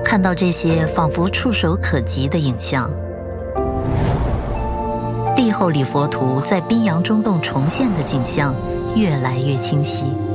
看到这些仿佛触手可及的影像，帝后礼佛图在宾阳中洞重现的景象越来越清晰。